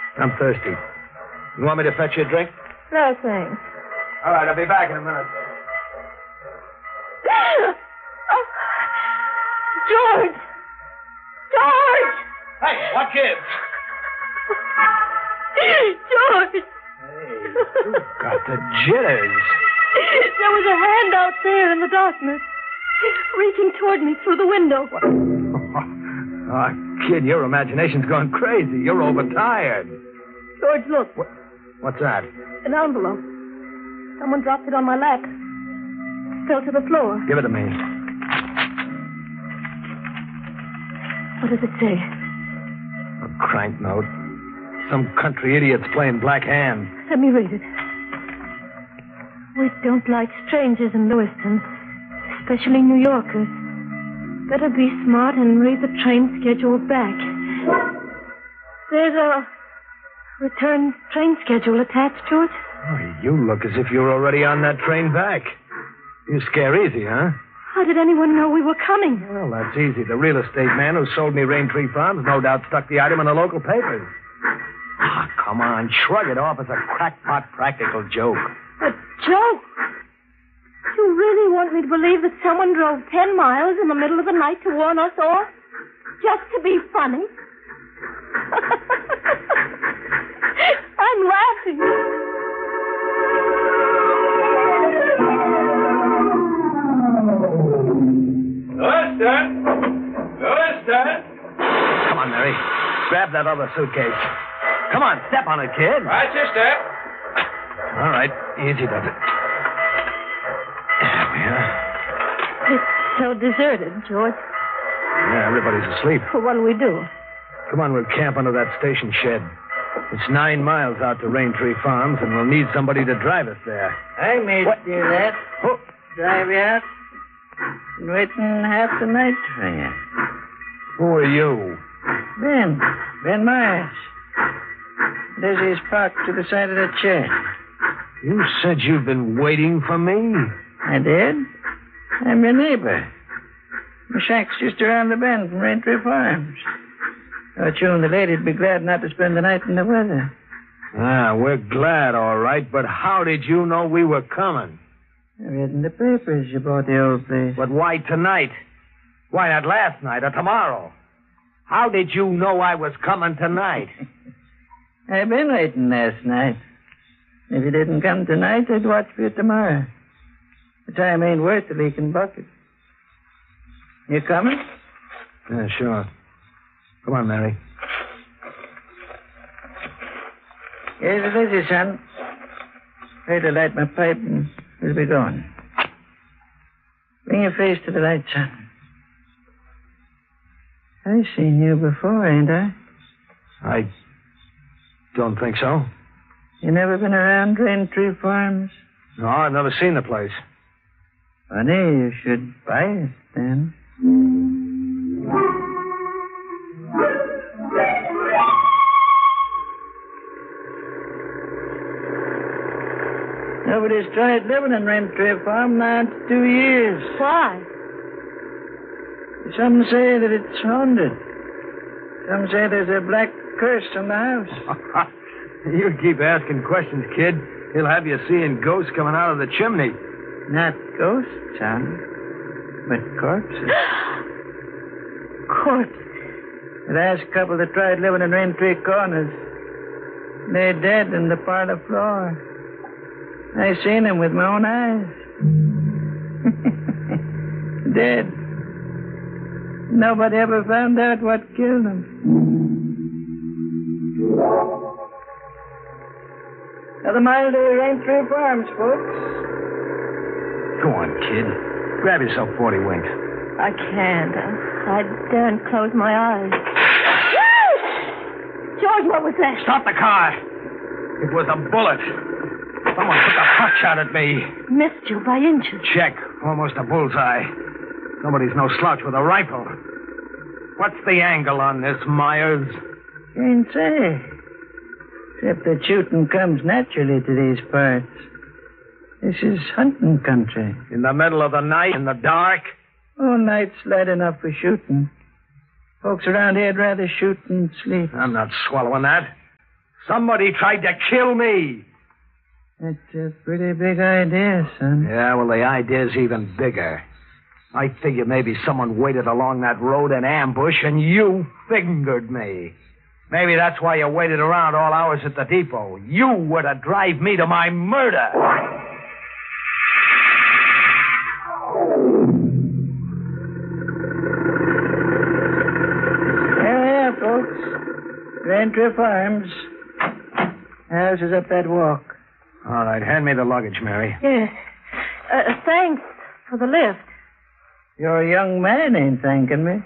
I'm thirsty. You want me to fetch you a drink? No, thanks. All right, I'll be back in a minute. Oh. George! George! Hey, what gives? George! Hey, you got the jitters. There was a hand out there in the darkness, reaching toward me through the window. Oh, kid, your imagination's gone crazy. You're overtired. George, look. What's that? An envelope. Someone dropped it on my lap. It fell to the floor. Give it to me. What does it say? A crank note. Some country idiot's playing black hand. Let me read it. We don't like strangers in Lewiston, especially New Yorkers. Better be smart and read the train schedule back. There's a return train schedule attached, George. Oh, you look as if you were already on that train back. You scare easy, huh? How did anyone know we were coming? Well, that's easy. The real estate man who sold me Raintree Farms no doubt stuck the item in the local papers. Ah, come on. Shrug it off as a crackpot practical joke. A joke? You really want me to believe that someone drove 10 miles in the middle of the night to warn us off? Just to be funny? I'm laughing. Lewiston! Come on, Mary. Grab that other suitcase. Come on, step on it, kid. Right, your step. All right. Easy does it. There we are. It's so deserted, George. Yeah, everybody's asleep. Well, what'll we do? Come on, we'll camp under that station shed. It's 9 miles out to Raintree Farms, and we'll need somebody to drive us there. I may do that. Oh, Drive you out. Been waiting half the night for you. who are you? Ben Myers. Lizzie's parked to the side of the shed. You said you've been waiting for me? I did. I'm your neighbor. My shack's just around the bend from Raintree Farms. Thought you and the lady'd be glad not to spend the night in the weather. Ah, we're glad, all right, but how did you know we were coming? I read in the papers you bought the old place. But why tonight? Why not last night or tomorrow? How did you know I was coming tonight? I've been waiting last night. If you didn't come tonight, I'd watch for you tomorrow. The time ain't worth a leaking bucket. You coming? Yeah, sure. Come on, Mary. Here's the Lizzie, son. Try to light my pipe and we'll be going. Bring your face to the light, son. I've seen you before, ain't I? I don't think so. You never been around Raintree Farms? No, I've never seen the place. Funny, you should buy it then. Nobody's tried living in Raintree Farm now in 2 years. Why? Some say that it's haunted. Some say there's a black curse on the house. You keep asking questions, kid. He'll have you seeing ghosts coming out of the chimney. Not ghosts, son, but corpses. Corpse. The last couple that tried living in Raintree Corners, they're dead in the parlor floor. I seen them with my own eyes. Dead. Nobody ever found out what killed them. Another mile to Raintree Farms, folks. Go on, kid. Grab yourself 40 winks. I can't. I daren't close my eyes. George, what was that? Stop the car. It was a bullet. Someone took a pot shot at me. Missed you by inches. Check. Almost a bullseye. Nobody's no slouch with a rifle. What's the angle on this, Myers? Can't say. Except that shooting comes naturally to these parts. This is hunting country. In the middle of the night, in the dark? Oh, night's light enough for shooting. Folks around here'd rather shoot than sleep. I'm not swallowing that. Somebody tried to kill me. That's a pretty big idea, son. Yeah, well, the idea's even bigger. I figured maybe someone waited along that road in ambush and you fingered me. Maybe that's why you waited around all hours at the depot. You were to drive me to my murder. Yeah, folks. Raintree Farms. House is up that walk. All right, hand me the luggage, Mary. Yes. Thanks for the lift. Your young man ain't thanking me.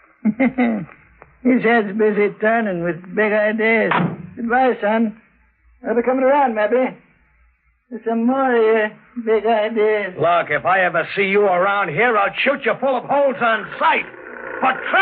His head's busy turning with big ideas. Goodbye, son. I'll be coming around, maybe. With some more of your big ideas. Look, if I ever see you around here, I'll shoot you full of holes on sight. For